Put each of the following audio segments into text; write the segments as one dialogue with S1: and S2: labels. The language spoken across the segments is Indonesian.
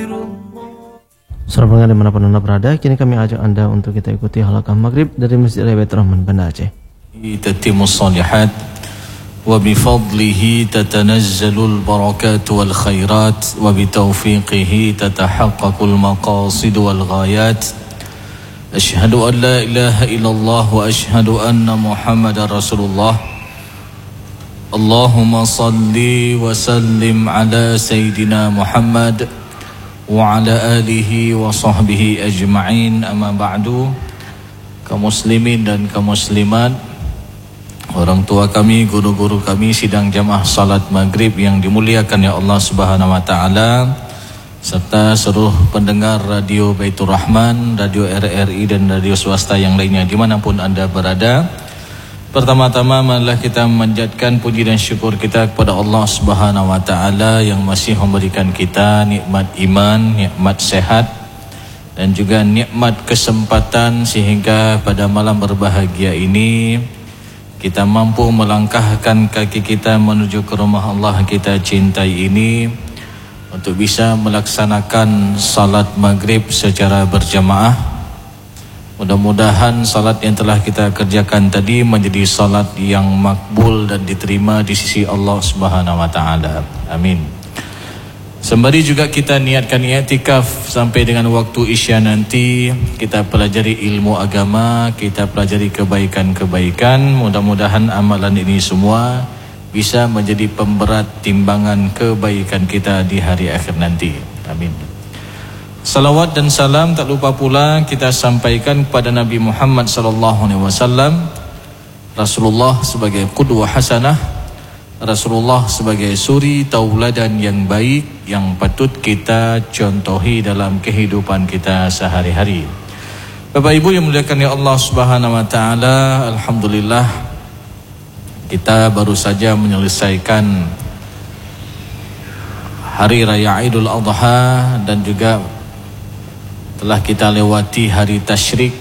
S1: Selamat pagi dimanapun Anda berada. Kini kami ajak Anda untuk kita ikuti halaqah maghrib dari Masjid Raya Baitur Rahman, Banda Aceh.
S2: Tatimmus shalihat wa bifadlihi tatanazzalul barakat wal khairat wa bitaufiqihi tatahaqqaqul maqasid wal ghayat. Asyhadu an la ilaha illallah wa asyhadu anna Muhammadar Rasulullah. Allahumma salli wa sallim ala Sayyidina Muhammad wa ala alihi wa sahbihi ajma'in, amma ba'du. Kaum muslimin dan kaum muslimat, orang tua kami, guru-guru kami, sidang jamaah salat maghrib yang dimuliakan ya Allah Subhanahu wa taala, serta seluruh pendengar radio Baitur Rahman, radio RRI dan radio swasta yang lainnya dimanapun Anda berada. Pertama-tama marilah kita memanjatkan puji dan syukur kita kepada Allah Subhanahu wa taala yang masih memberikan kita nikmat iman, nikmat sehat dan juga nikmat kesempatan sehingga pada malam berbahagia ini kita mampu melangkahkan kaki kita menuju ke rumah Allah kita cintai ini untuk bisa melaksanakan salat maghrib secara berjamaah. Mudah-mudahan salat yang telah kita kerjakan tadi menjadi salat yang makbul dan diterima di sisi Allah Subhanahu wa taala. Amin. Sembari juga kita niatkan i'tikaf sampai dengan waktu Isya nanti, kita pelajari ilmu agama, kita pelajari kebaikan-kebaikan. Mudah-mudahan amalan ini semua bisa menjadi pemberat timbangan kebaikan kita di hari akhir nanti. Amin. Salawat dan salam tak lupa pula kita sampaikan kepada Nabi Muhammad sallallahu alaihi wasallam, Rasulullah sebagai qudwah hasanah, Rasulullah sebagai suri tauladan yang baik yang patut kita contohi dalam kehidupan kita sehari-hari. Bapak Ibu yang muliakan ya Allah Subhanahu wa taala, alhamdulillah kita baru saja menyelesaikan hari raya Idul Adha dan juga telah kita lewati hari tasyrik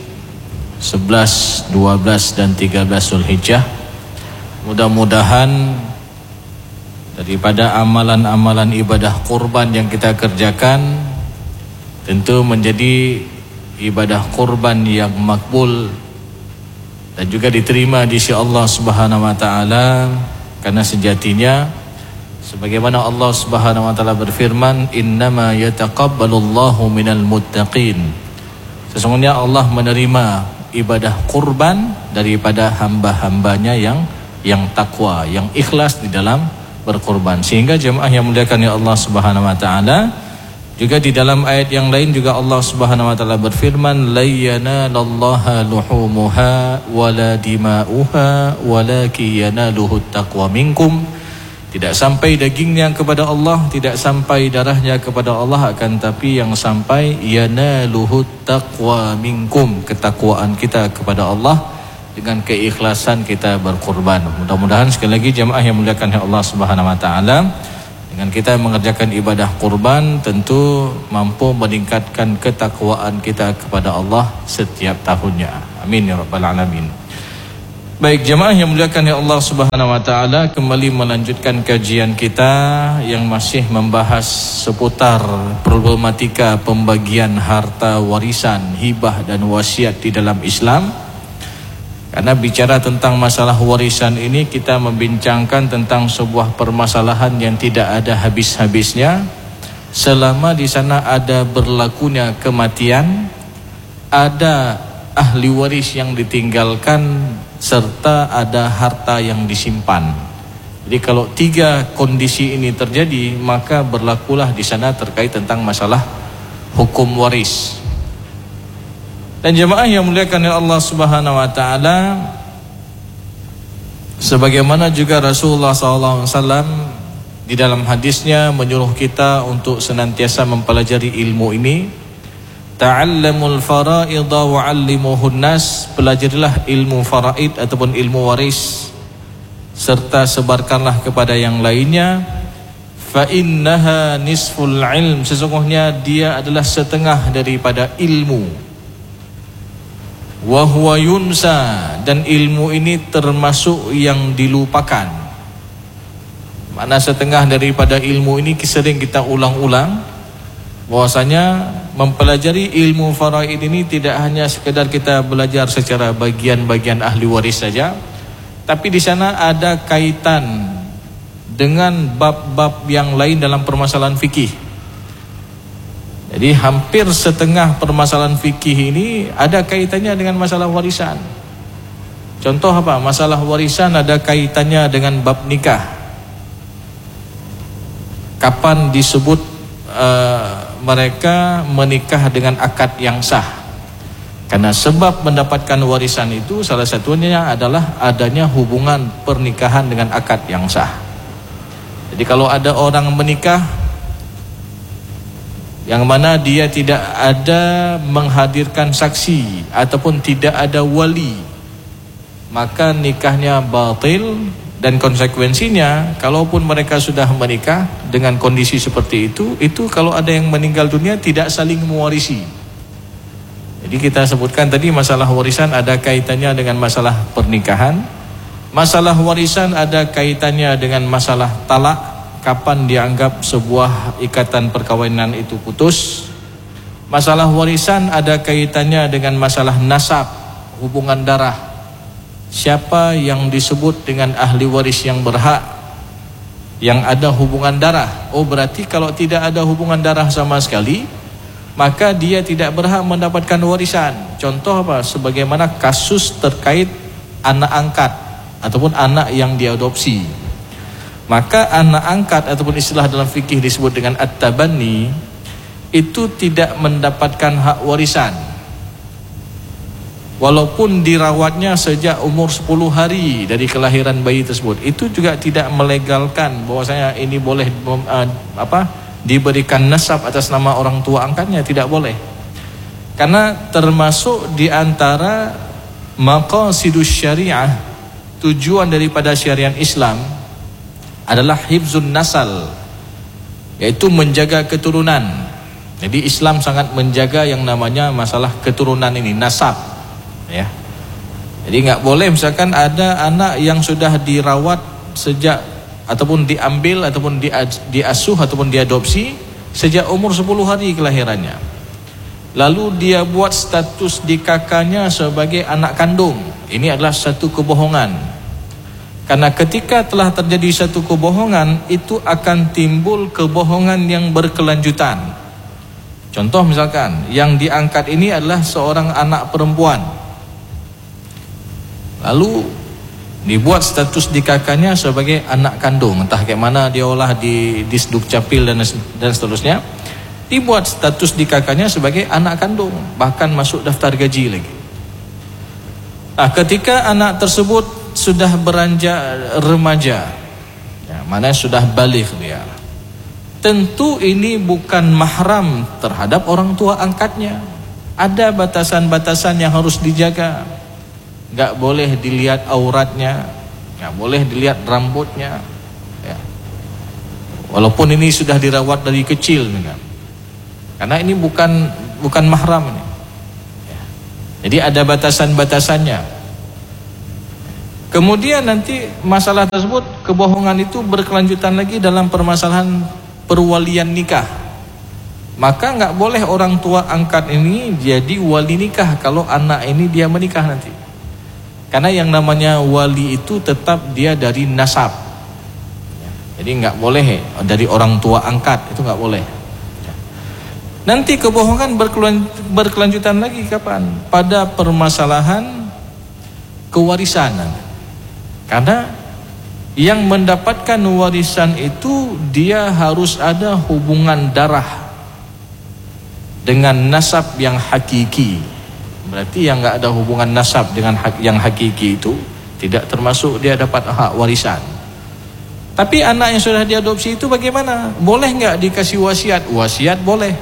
S2: 11, 12 dan 13 Zulhijjah. Mudah-mudahan daripada amalan-amalan ibadah kurban yang kita kerjakan tentu menjadi ibadah kurban yang makbul dan juga diterima di sisi Allah Subhanahu wa taala, karena sejatinya sebagaimana Allah Subhanahu wa taala berfirman, innama yataqabbalullahu minal muttaqin. Sesungguhnya Allah menerima ibadah kurban daripada hamba-hambanya yang takwa, yang ikhlas di dalam berkurban. Sehingga jemaah yang muliakan ya Allah Subhanahu wa taala, juga di dalam ayat yang lain juga Allah Subhanahu wa taala berfirman, la yanalallaha luhumuha wala dima'uha walakin yanaluhu taqwa minkum. Tidak sampai dagingnya kepada Allah, tidak sampai darahnya kepada Allah, akan tapi yang sampai yanaluhu taqwa minkum, ketakwaan kita kepada Allah dengan keikhlasan kita berkurban. Mudah-mudahan sekali lagi jemaah yang muliakan Allah Subhanahu wa taala, dengan kita mengerjakan ibadah kurban tentu mampu meningkatkan ketakwaan kita kepada Allah setiap tahunnya. Amin ya rabbal alamin. Baik jemaah yang muliakan ya Allah Subhanahu wa taala, kembali melanjutkan kajian kita yang masih membahas seputar problematika pembagian harta warisan, hibah dan wasiat di dalam Islam. Karena bicara tentang masalah warisan ini, kita membincangkan tentang sebuah permasalahan yang tidak ada habis-habisnya. Selama di sana ada berlakunya kematian, ada ahli waris yang ditinggalkan, serta ada harta yang disimpan. Jadi kalau tiga kondisi ini terjadi, maka berlakulah di sana terkait tentang masalah hukum waris. Dan jemaah yang muliakan oleh Allah Subhanahu wa taala, sebagaimana juga Rasulullah SAW di dalam hadisnya menyuruh kita untuk senantiasa mempelajari ilmu ini. Ta'allamul fara'idha wa'allimuhun nas, pelajarilah ilmu faraid ataupun ilmu waris serta sebarkanlah kepada yang lainnya. Fa innaha nisful ilm, sesungguhnya dia adalah setengah daripada ilmu. Wa huwa yunsa, dan ilmu ini termasuk yang dilupakan. Mana setengah daripada ilmu ini sering kita ulang-ulang. bahwasanya mempelajari ilmu faraid ini tidak hanya sekedar kita belajar secara bagian-bagian ahli waris saja, tapi di sana ada kaitan dengan bab-bab yang lain dalam permasalahan fikih. Jadi hampir setengah permasalahan fikih ini ada kaitannya dengan masalah warisan. Contoh apa? Masalah warisan ada kaitannya dengan bab nikah. Kapan disebut mereka menikah dengan akad yang sah? Karena sebab mendapatkan warisan itu salah satunya adalah adanya hubungan pernikahan dengan akad yang sah. Jadi kalau ada orang menikah yang mana dia tidak ada menghadirkan saksi ataupun tidak ada wali, maka nikahnya batil. Dan konsekuensinya, kalaupun mereka sudah menikah dengan kondisi seperti itu kalau ada yang meninggal dunia tidak saling mewarisi. Jadi kita sebutkan tadi masalah warisan ada kaitannya dengan masalah pernikahan. Masalah warisan ada kaitannya dengan masalah talak, kapan dianggap sebuah ikatan perkawinan itu putus. Masalah warisan ada kaitannya dengan masalah nasab, hubungan darah. Siapa yang disebut dengan ahli waris yang berhak, yang ada hubungan darah? Oh, berarti kalau tidak ada hubungan darah sama sekali, maka dia tidak berhak mendapatkan warisan. Contoh apa? Sebagaimana kasus terkait anak angkat ataupun anak yang diadopsi. Maka anak angkat ataupun istilah dalam fikih disebut dengan at-tabanni itu tidak mendapatkan hak warisan. Walaupun dirawatnya sejak umur 10 hari dari kelahiran bayi tersebut, itu juga tidak melegalkan bahwasanya ini boleh diberikan nasab atas nama orang tua angkatnya, tidak boleh. Karena termasuk di antara maqasidus syariah, tujuan daripada syariat Islam adalah hifzun nasal, yaitu menjaga keturunan. Jadi Islam sangat menjaga yang namanya masalah keturunan ini, nasab. Ya, jadi nggak boleh misalkan ada anak yang sudah dirawat sejak ataupun diambil ataupun diasuh ataupun diadopsi sejak umur 10 hari kelahirannya, lalu dia buat status di kakaknya sebagai anak kandung. Ini adalah satu kebohongan. Karena ketika telah terjadi satu kebohongan, itu akan timbul kebohongan yang berkelanjutan. Contoh misalkan yang diangkat ini adalah seorang anak perempuan, lalu dibuat status di kakaknya sebagai anak kandung, entah kayak mana dia olah di Disduk Capil dan seterusnya, dibuat status di kakaknya sebagai anak kandung, bahkan masuk daftar gaji lagi. Nah, ketika anak tersebut sudah beranjak remaja, ya, mana sudah baligh dia, tentu ini bukan mahram terhadap orang tua angkatnya. Ada batasan-batasan yang harus dijaga. Gak boleh dilihat auratnya, gak boleh dilihat rambutnya, ya. Walaupun ini sudah dirawat dari kecil, kan? Karena ini bukan mahram ini. Ya. Jadi ada batasan-batasannya. Kemudian nanti masalah tersebut, kebohongan itu berkelanjutan lagi dalam permasalahan perwalian nikah. Maka gak boleh orang tua angkat ini jadi wali nikah kalau anak ini dia menikah nanti. Karena yang namanya wali itu tetap dia dari nasab. Jadi nggak boleh dari orang tua angkat, itu nggak boleh. Nanti kebohongan berkelanjutan lagi kapan? Pada permasalahan kewarisan. Karena yang mendapatkan warisan itu dia harus ada hubungan darah dengan nasab yang hakiki. Berarti yang nggak ada hubungan nasab dengan yang hakiki itu tidak termasuk dia dapat hak warisan. Tapi anak yang sudah diadopsi itu bagaimana? Boleh nggak dikasih wasiat? Wasiat boleh.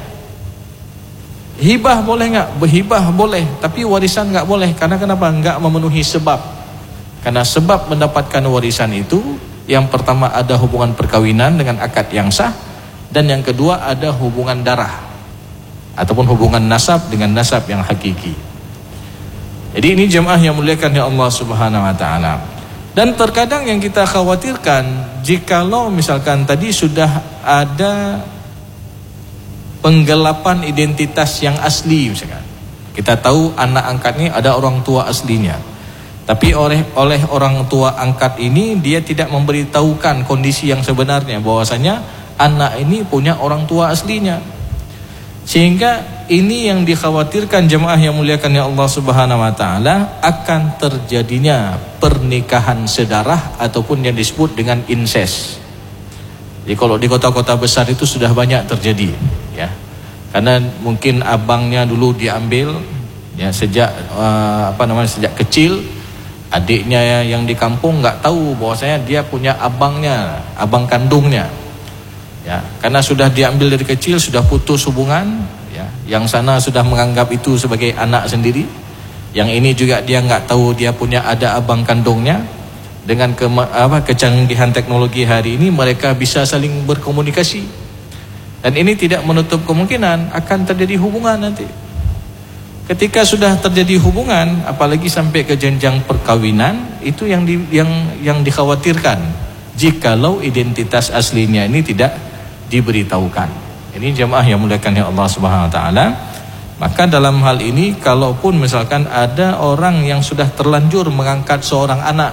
S2: Hibah boleh nggak? Berhibah boleh. Tapi warisan nggak boleh. Karena kenapa? Nggak memenuhi sebab. Karena sebab mendapatkan warisan itu, yang pertama ada hubungan perkawinan dengan akad yang sah, dan yang kedua ada hubungan darah ataupun hubungan nasab dengan nasab yang hakiki. Jadi ini jemaah yang muliakan ya Allah Subhanahu wa taala. Dan terkadang yang kita khawatirkan, jikalau misalkan tadi sudah ada penggelapan identitas yang asli misalkan. Kita tahu anak angkat ini ada orang tua aslinya. Tapi oleh orang tua angkat ini dia tidak memberitahukan kondisi yang sebenarnya bahwasanya anak ini punya orang tua aslinya. Sehingga ini yang dikhawatirkan jemaah yang muliakan ya Allah Subhanahu wa taala, akan terjadinya pernikahan sedarah ataupun yang disebut dengan incest. Jadi kalau di kota-kota besar itu sudah banyak terjadi ya. Karena mungkin abangnya dulu diambil ya sejak sejak kecil, adiknya yang di kampung nggak tahu bahwasanya dia punya abangnya, abang kandungnya. Ya, karena sudah diambil dari kecil, sudah putus hubungan, ya. Yang sana sudah menganggap itu sebagai anak sendiri. Yang ini juga dia nggak tahu dia punya ada abang kandungnya. Dengan kecanggihan teknologi hari ini mereka bisa saling berkomunikasi. Dan ini tidak menutup kemungkinan akan terjadi hubungan nanti. Ketika sudah terjadi hubungan, apalagi sampai ke jenjang perkawinan, itu yang dikhawatirkan. Jikalau identitas aslinya ini tidak diberitahukan. Ini jemaah yang muliakan ya Allah Subhanahu wa taala. Maka dalam hal ini kalaupun misalkan ada orang yang sudah terlanjur mengangkat seorang anak,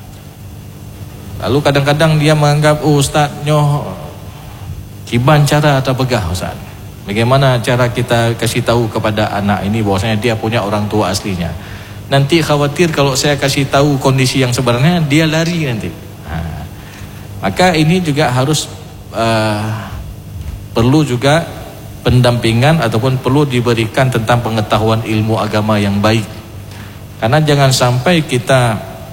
S2: lalu kadang-kadang dia menganggap ustaz nyoh kiban cara atau begah ustaz. Bagaimana cara kita kasih tahu kepada anak ini bahwasanya dia punya orang tua aslinya. Nanti khawatir kalau saya kasih tahu kondisi yang sebenarnya dia lari nanti. Maka ini juga harus perlu juga pendampingan ataupun perlu diberikan tentang pengetahuan ilmu agama yang baik. Karena jangan sampai kita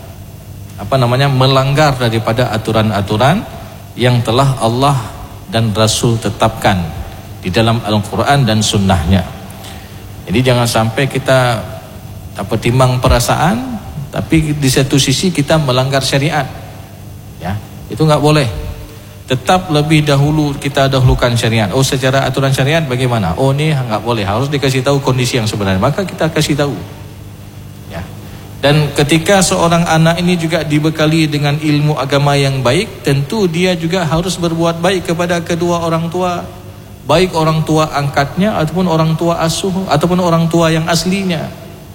S2: melanggar daripada aturan-aturan yang telah Allah dan Rasul tetapkan di dalam Al-Quran dan Sunnahnya. Jadi jangan sampai kita timbang perasaan, tapi di satu sisi kita melanggar syariat. Ya, itu nggak boleh. Tetap lebih dahulu kita dahulukan syariat. Oh, secara aturan syariat bagaimana? Oh, ini nggak boleh, harus dikasih tahu kondisi yang sebenarnya. Maka kita kasih tahu. Ya. Dan ketika seorang anak ini juga dibekali dengan ilmu agama yang baik, tentu dia juga harus berbuat baik kepada kedua orang tua, baik orang tua angkatnya ataupun orang tua asuh ataupun orang tua yang aslinya.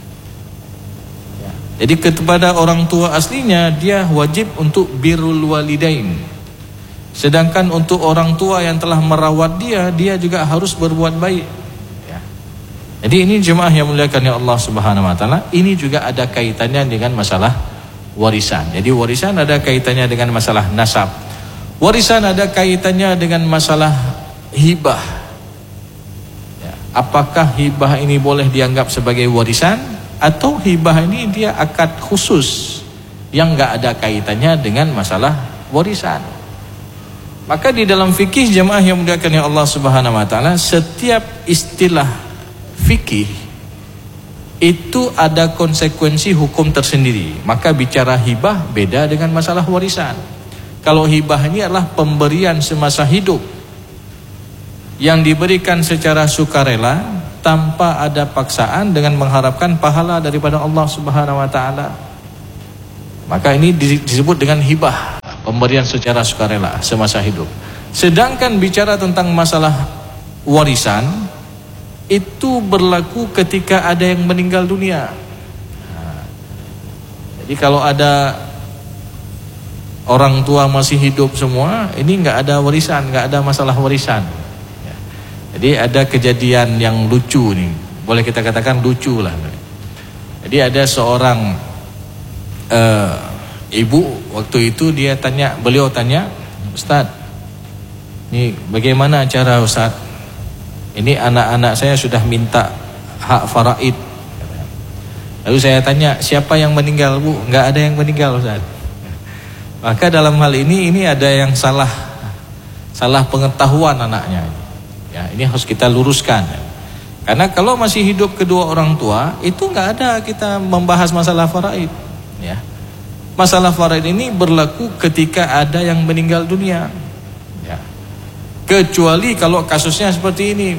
S2: Ya. Jadi kepada orang tua aslinya dia wajib untuk birrul walidain. Sedangkan untuk orang tua yang telah merawat dia juga harus berbuat baik. Ya. Jadi ini jemaah yang muliakan ya Allah Subhanahu wa taala, ini juga ada kaitannya dengan masalah warisan. Jadi warisan ada kaitannya dengan masalah nasab. Warisan ada kaitannya dengan masalah hibah. Ya. Apakah hibah ini boleh dianggap sebagai warisan atau hibah ini dia akad khusus yang enggak ada kaitannya dengan masalah warisan? Maka di dalam fikih jemaah yang muliakan ya Allah Subhanahu wa taala, setiap istilah fikih itu ada konsekuensi hukum tersendiri. Maka bicara hibah beda dengan masalah warisan. Kalau hibah ini adalah pemberian semasa hidup yang diberikan secara sukarela tanpa ada paksaan dengan mengharapkan pahala daripada Allah Subhanahu wa taala. Maka ini disebut dengan hibah, pemberian secara sukarela semasa hidup. Sedangkan bicara tentang masalah warisan itu berlaku ketika ada yang meninggal dunia. Jadi kalau ada orang tua masih hidup semua, ini nggak ada warisan, nggak ada masalah warisan. Jadi ada kejadian yang lucu nih, boleh kita katakan lucu lah. Jadi ada seorang ibu waktu itu beliau tanya, Ustaz, ini bagaimana cara Ustaz? Ini anak-anak saya sudah minta hak faraid. Lalu saya tanya, siapa yang meninggal Bu? Enggak ada yang meninggal Ustaz. Maka dalam hal ini ada yang salah pengetahuan anaknya. Ya, ini harus kita luruskan. Karena kalau masih hidup kedua orang tua, itu enggak ada kita membahas masalah faraid. Ya. Masalah faraid ini berlaku ketika ada yang meninggal dunia. Ya. Kecuali kalau kasusnya seperti ini.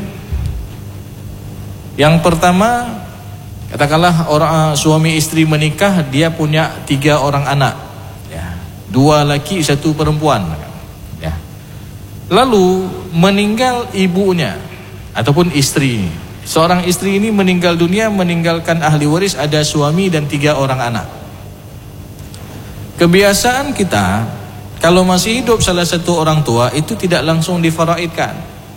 S2: Yang pertama, katakanlah orang suami istri menikah, dia punya 3 orang anak. Ya. 2 laki, 1 perempuan. Ya. Lalu meninggal ibunya. ataupun istri. Seorang istri ini meninggal dunia meninggalkan ahli waris ada suami dan 3 orang anak. Kebiasaan kita kalau masih hidup salah satu orang tua itu tidak langsung difaraidkan.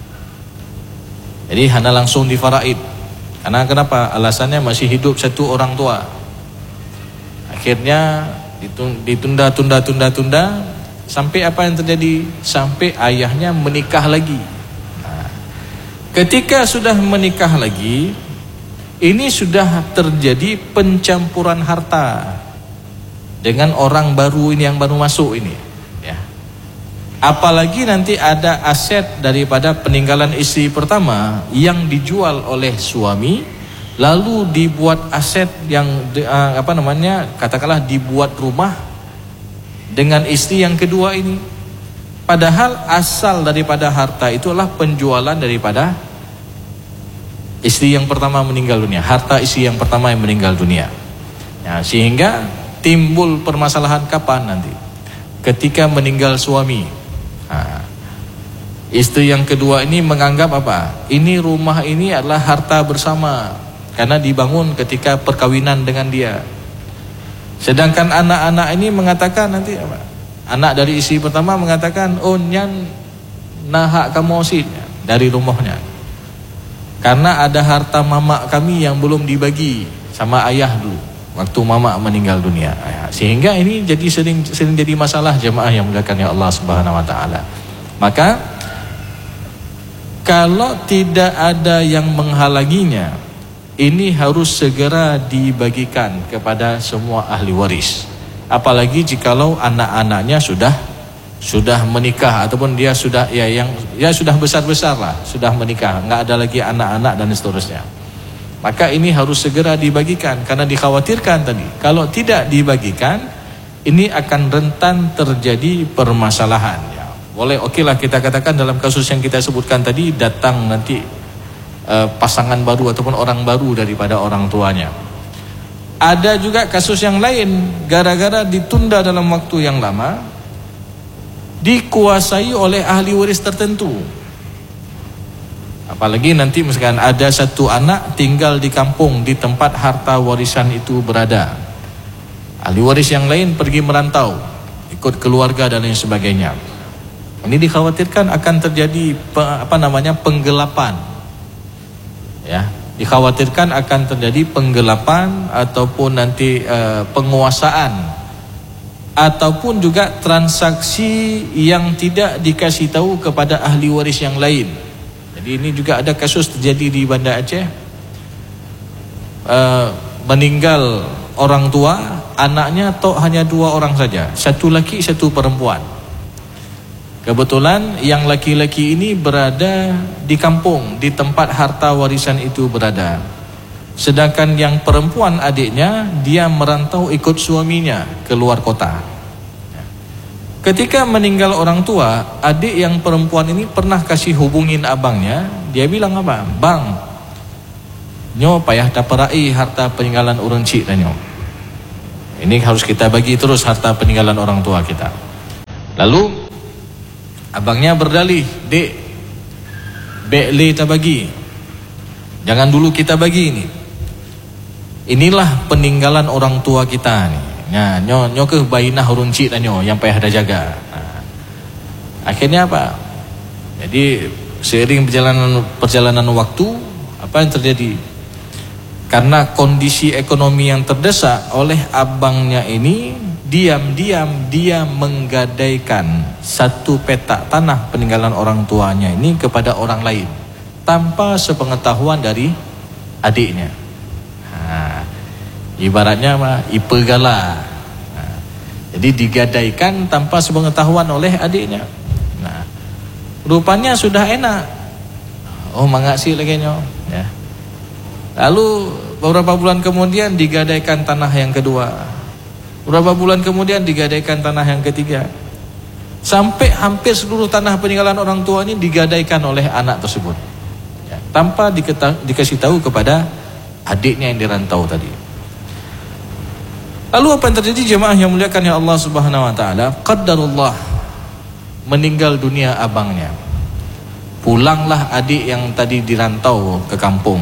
S2: Jadi hanya langsung difaraid. Karena kenapa? Alasannya masih hidup satu orang tua. Akhirnya ditunda sampai apa yang terjadi? Sampai ayahnya menikah lagi. Nah, ketika sudah menikah lagi, ini sudah terjadi pencampuran harta dengan orang baru ini yang baru masuk ini, ya. Apalagi nanti ada aset daripada peninggalan istri pertama yang dijual oleh suami, lalu dibuat aset yang katakanlah dibuat rumah dengan istri yang kedua ini. Padahal asal daripada harta itulah penjualan daripada istri yang pertama meninggal dunia, harta istri yang pertama yang meninggal dunia. Ya, sehingga timbul permasalahan kapan nanti? Ketika meninggal suami. Nah, istri yang kedua ini menganggap apa? Ini rumah ini adalah harta bersama karena dibangun ketika perkawinan dengan dia. Sedangkan anak-anak ini mengatakan nanti apa? Anak dari istri pertama mengatakan, "Oh, nyan nahak kamu osin dari rumahnya. Karena ada harta mamak kami yang belum dibagi sama ayah dulu waktu mamak meninggal dunia." Sehingga ini jadi sering jadi masalah jemaah yang muliakan ya Allah Subhanahu wa taala. Maka kalau tidak ada yang menghalanginya, ini harus segera dibagikan kepada semua ahli waris. Apalagi jikalau anak-anaknya sudah menikah ataupun dia sudah sudah besar-besar lah, sudah menikah, enggak ada lagi anak-anak dan seterusnya. Maka ini harus segera dibagikan karena dikhawatirkan tadi kalau tidak dibagikan ini akan rentan terjadi permasalahan. Ya, boleh okelah kita katakan dalam kasus yang kita sebutkan tadi datang nanti pasangan baru ataupun orang baru daripada orang tuanya. Ada juga kasus yang lain gara-gara ditunda dalam waktu yang lama dikuasai oleh ahli waris tertentu. Apalagi nanti misalkan ada satu anak tinggal di kampung di tempat harta warisan itu berada. Ahli waris yang lain pergi merantau, ikut keluarga dan lain sebagainya. Ini dikhawatirkan akan terjadi penggelapan. Ya, dikhawatirkan akan terjadi penggelapan ataupun nanti penguasaan ataupun juga transaksi yang tidak dikasih tahu kepada ahli waris yang lain. Jadi ini juga ada kasus terjadi di Banda Aceh. Meninggal orang tua, anaknya hanya 2 orang saja, 1 laki 1 perempuan. Kebetulan yang laki-laki ini berada di kampung, di tempat harta warisan itu berada. Sedangkan yang perempuan adiknya, dia merantau ikut suaminya ke luar kota. Ketika meninggal orang tua, adik yang perempuan ini pernah kasih hubungin abangnya. Dia bilang apa? "Bang, nyo payah daperai harta peninggalan urang cik dan nyo. Ini harus kita bagi terus harta peninggalan orang tua kita." Lalu abangnya berdalih, "Dek, bekle kita bagi. Jangan dulu kita bagi ini. Inilah peninggalan orang tua kita nih. Nah, nyo ke bainah urang cik dan nyo yang payah ada jaga." Nah, akhirnya apa? Jadi seiring perjalanan waktu, apa yang terjadi? Karena kondisi ekonomi yang terdesak oleh abangnya ini, diam-diam dia menggadaikan 1 petak tanah peninggalan orang tuanya ini kepada orang lain tanpa sepengetahuan dari adiknya. Ibaratnya ipegala. Jadi digadaikan tanpa sepengetahuan oleh adiknya. Nah, rupanya sudah enak. Oh, mangaksi lagi nyo. Ya. Lalu beberapa bulan kemudian digadaikan tanah yang kedua. Beberapa bulan kemudian digadaikan tanah yang ketiga. Sampai hampir seluruh tanah peninggalan orang tua ini digadaikan oleh anak tersebut. Ya, tanpa dikasih tahu kepada adiknya yang dirantau tadi. Lalu apa yang terjadi jemaah yang muliakan ya Allah Subhanahu wa taala? Qaddarullah, meninggal dunia abangnya. pulanglah adik yang tadi dirantau ke kampung.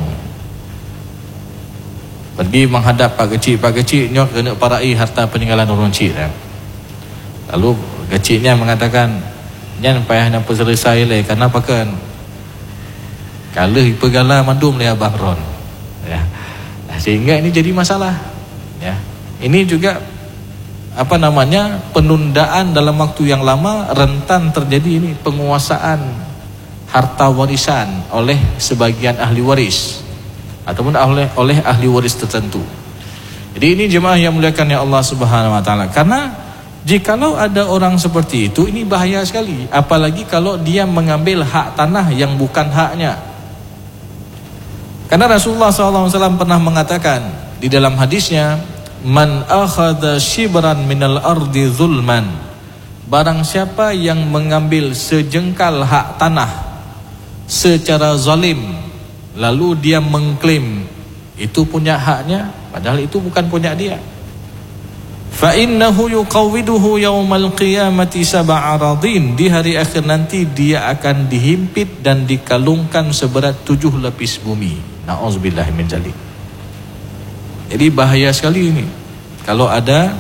S2: Pergi menghadap pak kecil nyok kena parai harta peninggalan orang cik. Lalu kecilnya mengatakan, "Nyan payah nak selesai le karena pakan kalau pegala mandum le abang Ron." Ya. Sehingga ini jadi masalah. Ya. Ini juga penundaan dalam waktu yang lama, rentan terjadi ini penguasaan harta warisan oleh sebagian ahli waris ataupun oleh ahli waris tertentu. Jadi ini jemaah yang muliakan ya Allah Subhanahu wa taala. Karena jikalau ada orang seperti itu, ini bahaya sekali, apalagi kalau dia mengambil hak tanah yang bukan haknya. Karena Rasulullah SAW pernah mengatakan di dalam hadisnya, "Man akhadha shibran minal ardi zulman." Barang siapa yang mengambil sejengkal hak tanah secara zalim, lalu dia mengklaim itu punya haknya, padahal itu bukan punya dia. Fa innahu yuqawwiduhu yaumal qiyamati sab'a aradin. Di hari akhir nanti dia akan dihimpit dan dikalungkan seberat 7 lapis bumi. Na'udzubillah min dzalik. Jadi bahaya sekali ini kalau ada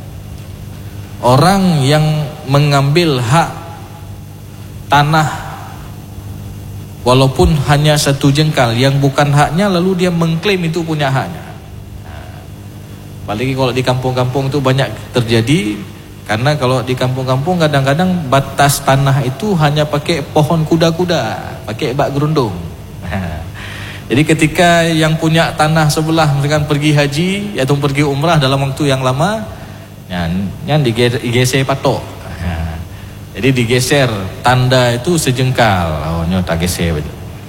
S2: orang yang mengambil hak tanah walaupun hanya 1 jengkal yang bukan haknya, lalu dia mengklaim itu punya haknya. Apalagi kalau di kampung-kampung itu banyak terjadi, karena kalau di kampung-kampung kadang-kadang batas tanah itu hanya pakai pohon kuda-kuda, pakai bak gerundung. Jadi ketika yang punya tanah sebelah misalkan pergi haji atau pergi umrah dalam waktu yang lama, yang digeser patok. Jadi digeser tanda itu sejengkal, tak geser.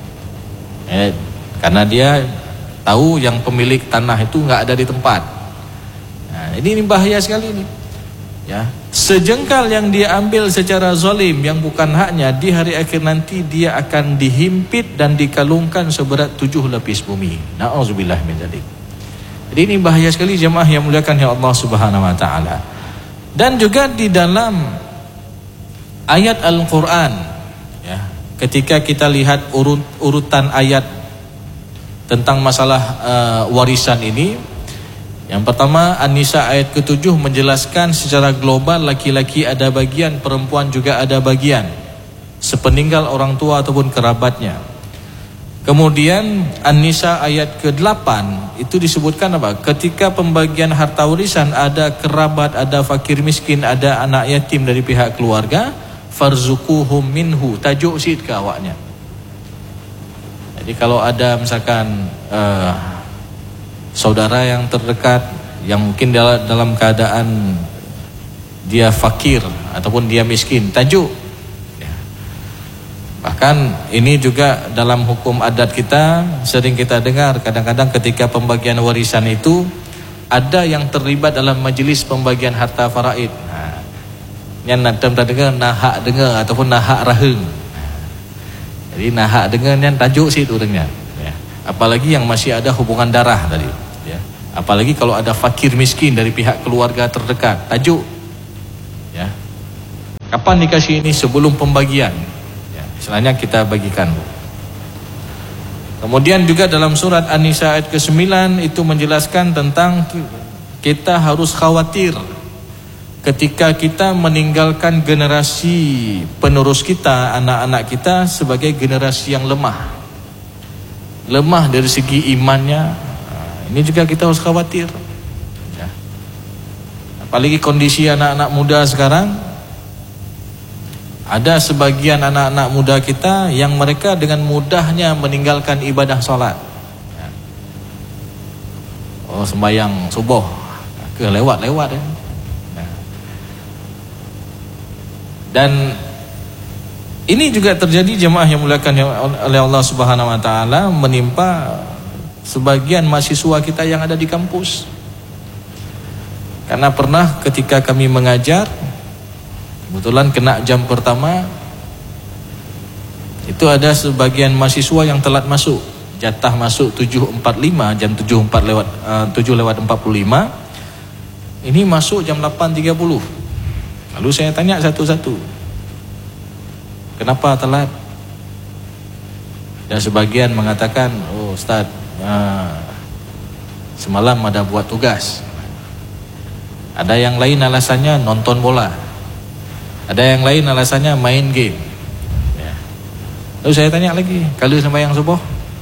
S2: Karena dia tahu yang pemilik tanah itu nggak ada di tempat. Ini bahaya sekali ini. Ya, sejengkal yang dia ambil secara zalim yang bukan haknya, di hari akhir nanti dia akan dihimpit dan dikalungkan seberat 7 lapis bumi. Na'udzubillah min dzalik. Jadi ini bahaya sekali jemaah yang muliakan ya Allah Subhanahu wa taala. Dan juga di dalam ayat Al-Quran, ya, ketika kita lihat urutan ayat tentang masalah warisan ini, yang pertama An-Nisa ayat ke-7 menjelaskan secara global laki-laki ada bagian, perempuan juga ada bagian sepeninggal orang tua ataupun kerabatnya. Kemudian An-Nisa ayat ke-8 itu disebutkan apa? Ketika pembagian harta warisan ada kerabat, ada fakir miskin, ada anak yatim dari pihak keluarga, farzuquhum minhu, tajuk sid ke awaknya. Jadi kalau ada misalkan saudara yang terdekat yang mungkin dalam keadaan dia fakir ataupun dia miskin, tajuk. Bahkan ini juga dalam hukum adat kita sering kita dengar, kadang-kadang ketika pembagian warisan itu ada yang terlibat dalam majelis pembagian harta faraid. Yang nanti tak dengar nahak dengar ataupun nahak raheng. Jadi nahak dengar yang tajuk sih orangnya. Ya. Apalagi yang masih ada hubungan darah tadi. Ya. Apalagi kalau ada fakir miskin dari pihak keluarga terdekat, tajuk. Ya. Kapan dikasih ini? Sebelum pembagian. Ya. Istilahnya kita bagikan. Kemudian juga dalam surat An-Nisa ayat ke-9 itu menjelaskan tentang kita harus khawatir ketika kita meninggalkan generasi penerus kita, anak-anak kita sebagai generasi yang lemah dari segi imannya. Ini juga kita harus khawatir. Ya. Apalagi kondisi anak-anak muda sekarang, ada sebagian anak-anak muda kita yang mereka dengan mudahnya meninggalkan ibadah sholat. Ya. Oh, sembahyang subuh kelewat-lewat ya. Dan ini juga terjadi jemaah yang muliakan oleh Allah Subhanahu wa taala, menimpa sebagian mahasiswa kita yang ada di kampus. Karena pernah ketika kami mengajar, kebetulan kena jam pertama, itu ada sebagian mahasiswa yang telat masuk. Jatah masuk 7.45, jam 7:45. Ini masuk jam 8.30. Lalu saya tanya satu-satu, kenapa telat? Dan sebagian mengatakan, oh Ustaz, semalam ada buat tugas. Ada yang lain alasannya nonton bola. Ada yang lain alasannya main game. Ya. Lalu saya tanya lagi, kalau sembahyang subuh?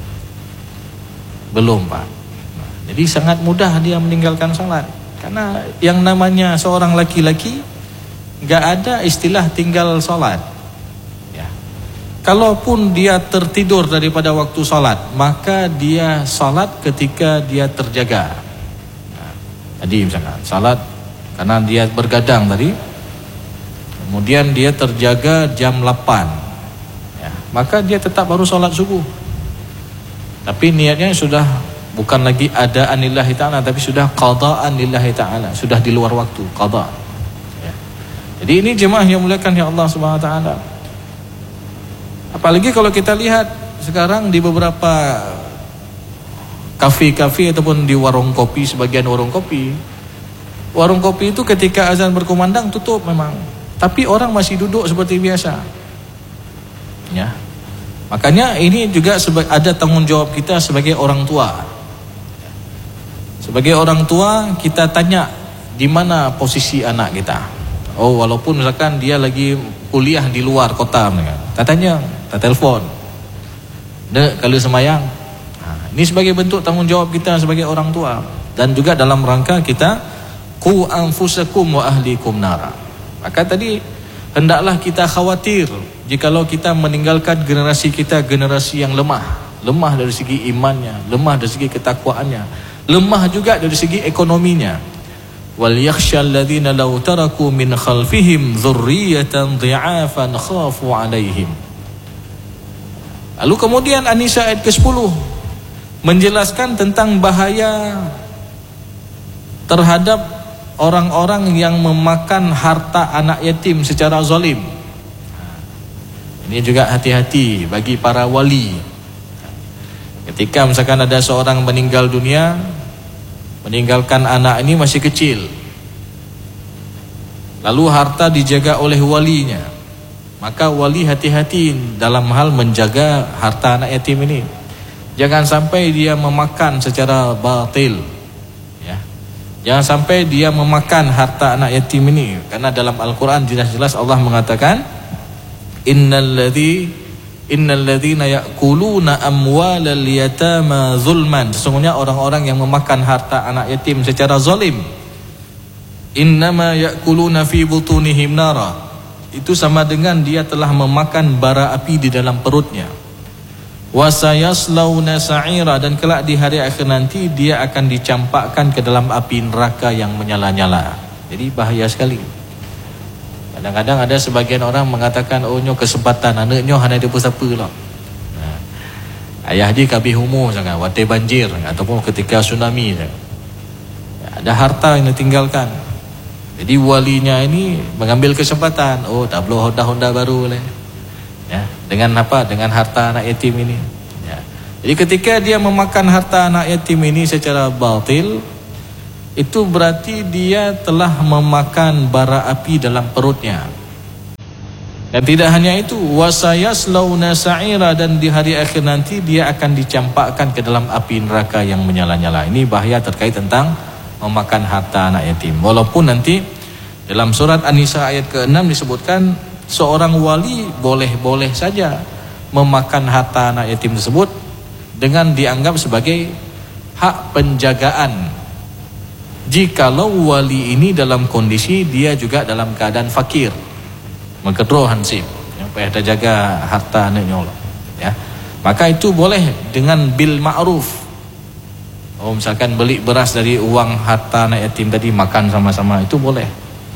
S2: Belum Pak. Jadi sangat mudah dia meninggalkan salat. Karena yang namanya seorang laki-laki gak ada istilah tinggal salat. Ya. Kalaupun dia tertidur daripada waktu salat, maka dia salat ketika dia terjaga. Nah, tadi misalkan salat karena dia bergadang tadi, kemudian dia terjaga jam 8, ya, maka dia tetap harus salat subuh. Tapi niatnya sudah bukan lagi adaan lillahi ta'ala, tapi sudah qadaan lillahi ta'ala, sudah di luar waktu, qada. Ya. Jadi ini jemaah yang muliakan ya Allah Subhanahu wa taala. Apalagi kalau kita lihat sekarang di beberapa kafe-kafe ataupun di warung kopi, sebagian warung kopi itu ketika azan berkumandang tutup memang, tapi orang masih duduk seperti biasa. Ya. Makanya ini juga ada tanggung jawab kita sebagai orang tua. Sebagai orang tua kita tanya di mana posisi anak kita. Oh, walaupun misalkan dia lagi kuliah di luar kota, kita tanya, kita telepon. Dek, kalau semayang. Nah, ini sebagai bentuk tanggung jawab kita sebagai orang tua, dan juga dalam rangka kita qu anfusakum wa ahlikum nara. Maka tadi hendaklah kita khawatir jikalau kita meninggalkan generasi kita generasi yang lemah dari segi imannya, lemah dari segi ketakwaannya, lemah juga dari segi ekonominya. Wal yakhshal ladzina law taraku min khalfihim dzurriyyatan dhi'afan khafu 'alaihim. Lalu kemudian An-Nisa ayat ke-10 menjelaskan tentang bahaya terhadap orang-orang yang memakan harta anak yatim secara zalim. Ini juga hati-hati bagi para wali. Ketika misalkan ada seorang meninggal dunia, meninggalkan anak ini masih kecil, lalu harta dijaga oleh walinya, maka wali hati-hati dalam hal menjaga harta anak yatim ini. Jangan sampai dia memakan secara batil, ya. Jangan sampai dia memakan harta anak yatim ini, karena dalam Al-Quran jelas-jelas Allah mengatakan, Innalladzina ya'kuluna amwalal yatama zulman. Sesungguhnya orang-orang yang memakan harta anak yatim secara zalim, innama ya'kuluna fi butunihim nara. Itu sama dengan dia telah memakan bara api di dalam perutnya. Wa sayaslawna sa'ira, dan kelak di hari akhir nanti dia akan dicampakkan ke dalam api neraka yang menyala-nyala. Jadi bahaya sekali. Kadang-kadang ada sebagian orang mengatakan, oh nyo kesempatan anak nyo hanya ada apa lah. Nah, ayah dia kabih umur sangat, watai banjir ataupun ketika tsunami, ada harta yang ditinggalkan. Jadi walinya ini mengambil kesempatan, oh tak perlu Honda baru lah. Ya, dengan apa? Dengan harta anak yatim ini. Ya. Jadi ketika dia memakan harta anak yatim ini secara batil, itu berarti dia telah memakan bara api dalam perutnya. Dan tidak hanya itu, wasayaslawna sa'ira, dan di hari akhir nanti dia akan dicampakkan ke dalam api neraka yang menyala-nyala. Ini bahaya terkait tentang memakan harta anak yatim. Walaupun nanti dalam surat An-Nisa ayat ke-6 disebutkan seorang wali boleh-boleh saja memakan harta anak yatim tersebut dengan dianggap sebagai hak penjagaan, jikalau wali ini dalam kondisi dia juga dalam keadaan fakir, mengkedro hansip, yang payah jaga harta anaknya, ya, maka itu boleh dengan bil ma'ruf. Oh, misalkan beli beras dari uang harta anak yatim tadi, makan sama-sama, itu boleh.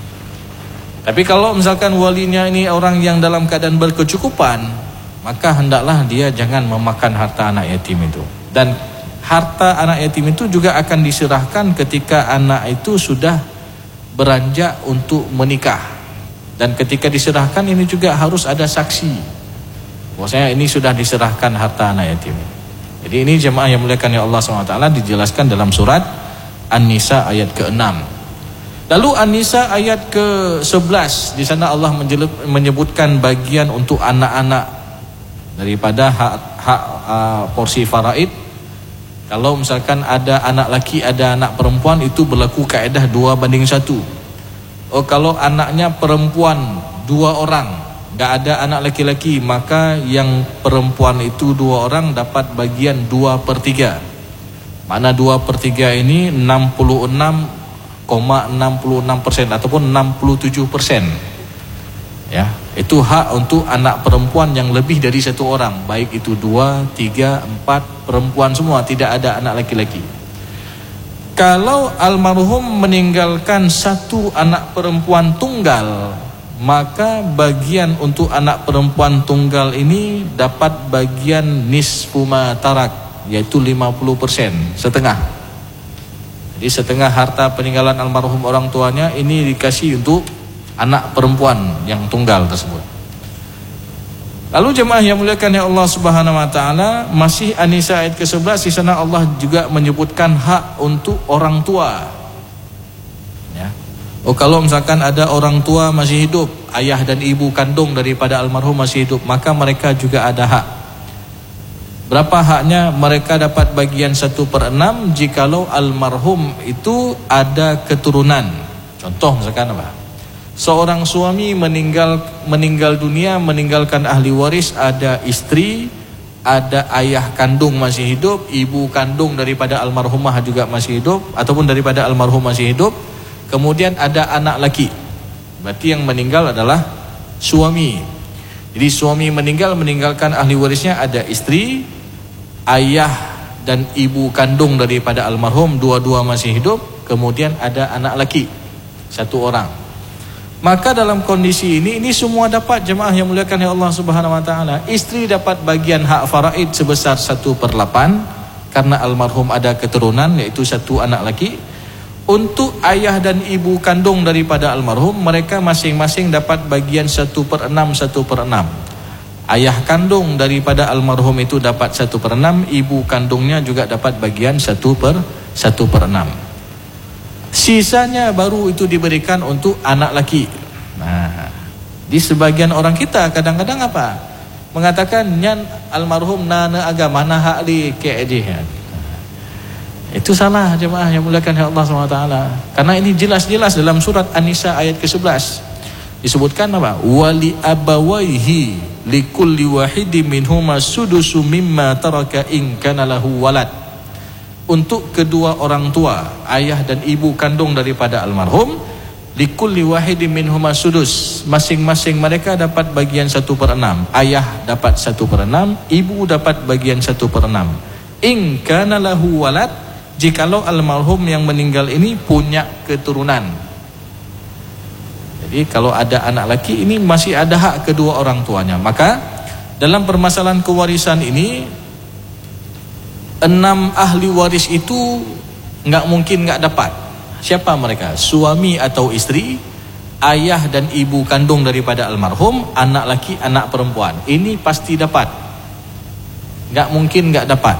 S2: Tapi kalau misalkan walinya ini orang yang dalam keadaan berkecukupan, maka hendaklah dia jangan memakan harta anak yatim itu. Dan harta anak yatim itu juga akan diserahkan ketika anak itu sudah beranjak untuk menikah. Dan ketika diserahkan ini juga harus ada saksi bahwasanya ini sudah diserahkan harta anak yatim. Jadi ini jemaah yang muliakan ya Allah SWT dijelaskan dalam surat An-Nisa ayat ke-6. Lalu An-Nisa ayat ke-11, di sana Allah menyebutkan bagian untuk anak-anak daripada hak porsi faraid. Kalau misalkan ada anak laki, ada anak perempuan, itu berlaku kaedah 2:1. Kalau anaknya perempuan 2 orang, nggak ada anak laki-laki, maka yang perempuan itu 2 orang dapat bagian 2/3. Mana 2/3 ini 66,66% ataupun 67%. Ya, itu hak untuk anak perempuan yang lebih dari 1 orang, baik itu 2, 3, 4 perempuan semua, tidak ada anak laki-laki. Kalau almarhum meninggalkan 1 anak perempuan tunggal, maka bagian untuk anak perempuan tunggal ini dapat bagian nisfu ma tarak, yaitu 50%, setengah. Jadi setengah harta peninggalan almarhum orang tuanya ini dikasih untuk anak perempuan yang tunggal tersebut. Lalu jemaah yang muliakan ya Allah Subhanahu wa taala, masih An-Nisa ayat ke-11, di sana Allah juga menyebutkan hak untuk orang tua. Ya. Kalau misalkan ada orang tua masih hidup, ayah dan ibu kandung daripada almarhum masih hidup, maka mereka juga ada hak. Berapa haknya? Mereka dapat bagian 1/6 jikalau almarhum itu ada keturunan. Contoh misalkan apa? Seorang suami meninggal dunia, meninggalkan ahli waris, ada istri, ada ayah kandung masih hidup, ibu kandung daripada almarhumah juga masih hidup, ataupun daripada almarhum masih hidup, kemudian ada anak laki. Berarti yang meninggal adalah suami. Jadi suami meninggalkan ahli warisnya ada istri, ayah dan ibu kandung daripada almarhum, dua-dua masih hidup, kemudian ada anak laki 1 orang. Maka dalam kondisi ini semua dapat, jemaah yang muliakan ya Allah Subhanahu wa taala. Istri dapat bagian hak faraid sebesar 1/8 karena almarhum ada keturunan, yaitu 1 anak laki. Untuk ayah dan ibu kandung daripada almarhum, mereka masing-masing dapat bagian 1/6, 1/6. Ayah kandung daripada almarhum itu dapat 1/6, ibu kandungnya juga dapat bagian 1/6. Sisanya baru itu diberikan untuk anak laki. Nah, di sebagian orang kita kadang-kadang apa? Mengatakan nyan almarhum nana agama nah hak li keje. Itu salah jemaah yang muliakan ya Allah SWT. Karena ini jelas-jelas dalam surat An-Nisa ayat ke-11. Disebutkan apa? Wali abawaihi likulli wahidin minhuma sudusu mimma taraka in kana lahu walad. Untuk kedua orang tua, ayah dan ibu kandung daripada almarhum, likulli wahidin minhuma sudus, masing-masing mereka dapat bagian 1/6. Ayah dapat 1/6, ibu dapat bagian 1/6. In kana lahu walad, jikalau almarhum yang meninggal ini punya keturunan. Jadi kalau ada anak laki ini masih ada hak kedua orang tuanya. Maka dalam permasalahan kewarisan ini 6 ahli waris itu nggak mungkin nggak dapat. Siapa mereka? Suami atau istri, ayah dan ibu kandung daripada almarhum, anak laki, anak perempuan. Ini pasti dapat. Nggak mungkin nggak dapat.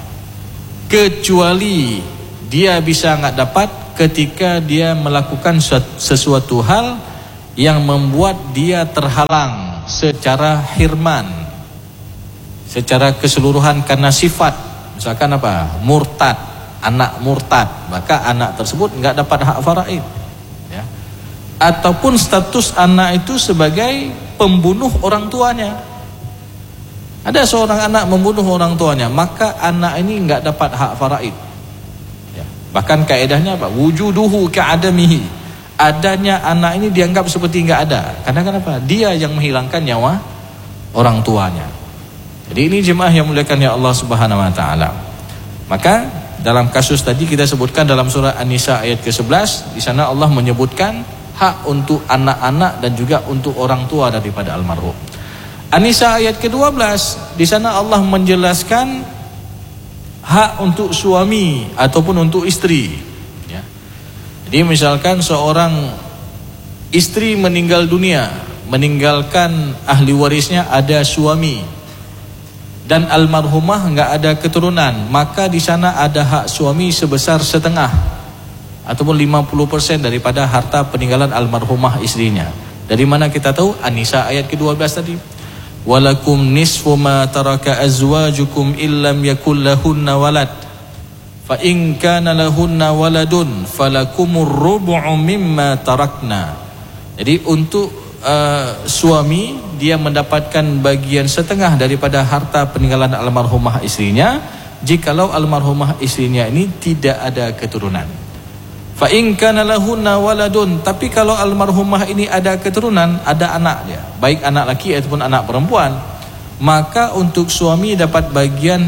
S2: Kecuali dia bisa nggak dapat ketika dia melakukan sesuatu hal yang membuat dia terhalang secara hirman, secara keseluruhan karena sifat. Misalkan apa? Murtad, anak murtad, maka anak tersebut nggak dapat hak faraid. Ya. Ataupun status anak itu sebagai pembunuh orang tuanya. Ada seorang anak membunuh orang tuanya, maka anak ini nggak dapat hak faraid. Ya. Bahkan kaedahnya apa? Wujuduhu ka'adamihi. Adanya anak ini dianggap seperti nggak ada. Karena kenapa? Dia yang menghilangkan nyawa orang tuanya. Jadi ini jemaah yang muliakan ya Allah Subhanahu wa taala. Maka dalam kasus tadi kita sebutkan dalam surah An-Nisa ayat ke-11, di sana Allah menyebutkan hak untuk anak-anak dan juga untuk orang tua daripada almarhum. An-Nisa ayat ke-12, di sana Allah menjelaskan hak untuk suami ataupun untuk istri. Ya. Jadi misalkan seorang istri meninggal dunia, meninggalkan ahli warisnya ada suami, dan almarhumah nggak ada keturunan, maka di sana ada hak suami sebesar setengah ataupun 50% daripada harta peninggalan almarhumah istrinya. Dari mana kita tahu? An-Nisa ayat ke-12 tadi. walakum nisfu ma taraka azwajukum illam yakul lahunna walad fa in kana lahunna waladun falakumur rubu'u mimma tarakna. Jadi untuk suami dia mendapatkan bagian setengah daripada harta peninggalan almarhumah istrinya jikalau almarhumah istrinya ini tidak ada keturunan. Fa in kana lahunna waladun, tapi kalau almarhumah ini ada keturunan, ada anak dia, baik anak laki ataupun anak perempuan, maka untuk suami dapat bagian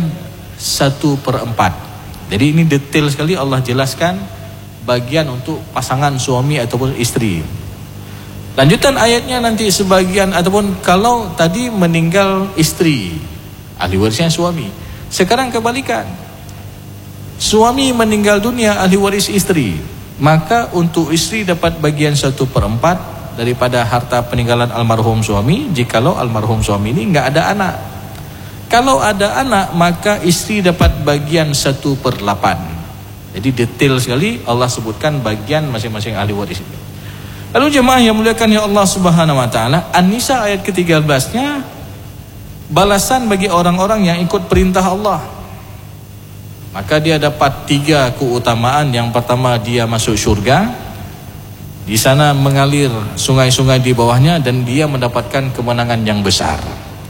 S2: 1/4. Jadi ini detail sekali Allah jelaskan bagian untuk pasangan suami ataupun istri. Lanjutan ayatnya nanti sebagian, ataupun kalau tadi meninggal istri, ahli warisnya suami. Sekarang kebalikan, suami meninggal dunia, ahli waris istri, maka untuk istri dapat bagian 1/4 daripada harta peninggalan almarhum suami jikalau almarhum suami ini enggak ada anak. Kalau ada anak, maka istri dapat bagian 1/8. Jadi detail sekali Allah sebutkan bagian masing-masing ahli waris. Lalu jemaah yang muliakan ya Allah Subhanahu wa taala, An-Nisa ayat ke-13-nya balasan bagi orang-orang yang ikut perintah Allah. Maka dia dapat 3 keutamaan. Yang pertama, dia masuk syurga, di sana mengalir sungai-sungai di bawahnya, dan dia mendapatkan kemenangan yang besar.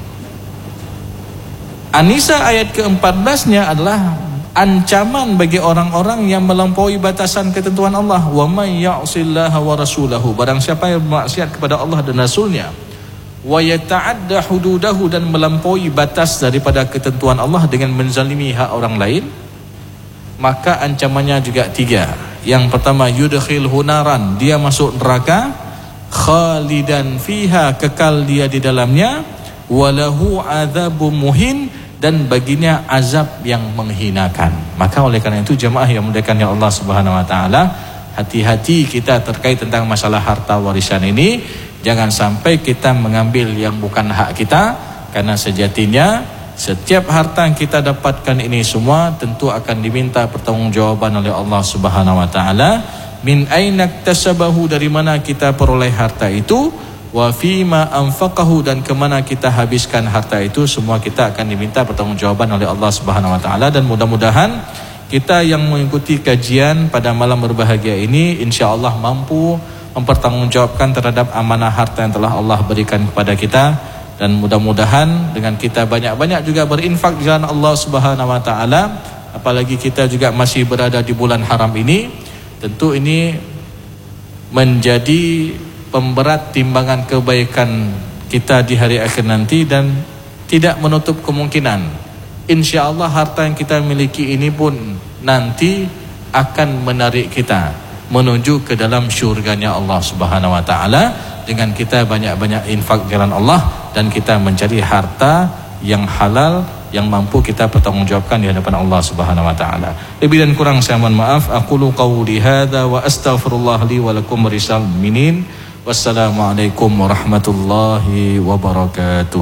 S2: An-Nisa ayat ke-14-nya adalah ancaman bagi orang-orang yang melampaui batasan ketentuan Allah. Wa may ya'sillaha wa rasulahu, barang siapa yang bermaksiat kepada Allah dan Rasulnya, wa yata'adda hududahu, dan melampaui batas daripada ketentuan Allah dengan menzalimi hak orang lain, maka ancamannya juga 3. Yang pertama, yudkhilhu naran, dia masuk neraka, khalidan fiha, kekal dia di dalamnya, walahu adzabun muhin, dan baginya azab yang menghinakan. Maka oleh karena itu jemaah yang muliakan ya Allah Subhanahu wa taala, hati-hati kita terkait tentang masalah harta warisan ini. Jangan sampai kita mengambil yang bukan hak kita, karena sejatinya setiap harta yang kita dapatkan ini semua tentu akan diminta pertanggungjawaban oleh Allah Subhanahu wa taala. Min aina iktasabahu, dari mana kita peroleh harta itu, wa fima anfaqahu, dan ke mana kita habiskan harta itu, semua kita akan diminta pertanggungjawaban oleh Allah Subhanahu wa taala. Dan mudah-mudahan kita yang mengikuti kajian pada malam berbahagia ini insyaallah mampu mempertanggungjawabkan terhadap amanah harta yang telah Allah berikan kepada kita. Dan mudah-mudahan dengan kita banyak-banyak juga berinfak di jalan Allah Subhanahu wa taala, apalagi kita juga masih berada di bulan haram ini, tentu ini menjadi pemberat timbangan kebaikan kita di hari akhir nanti, dan tidak menutup kemungkinan insyaallah harta yang kita miliki ini pun nanti akan menarik kita menuju ke dalam syurganya Allah Subhanahu wa taala dengan kita banyak-banyak infak jalan Allah, dan kita mencari harta yang halal yang mampu kita pertanggungjawabkan di hadapan Allah Subhanahu wa taala. Lebih dan kurang saya mohon maaf. Aqulu qawli hadza wa astaghfirullah li wa lakum warisal mu'minin. Wassalamualaikum warahmatullahi wabarakatuh.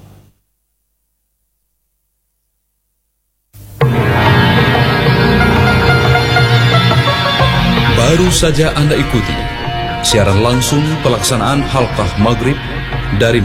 S3: Baru saja Anda ikuti siaran langsung pelaksanaan halqah maghrib dari